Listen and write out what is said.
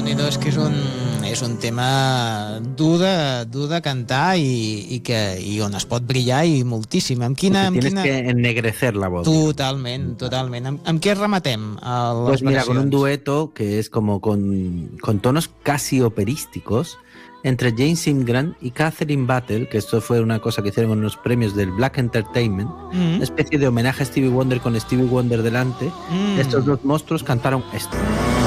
Déu-n'hi-do, és que és un tema dur de cantar i on es pot brillar i moltíssim. Tienes que ennegrecer la voz. Totalment. Amb què rematem les Pues mira, versions? con un dueto que es como con tonos casi operísticos entre James Ingram y Catherine Battle, que esto fue una cosa que hicieron en los premios del Black Entertainment, una especie de homenaje a Stevie Wonder con Stevie Wonder delante. Estos dos monstruos cantaron esto.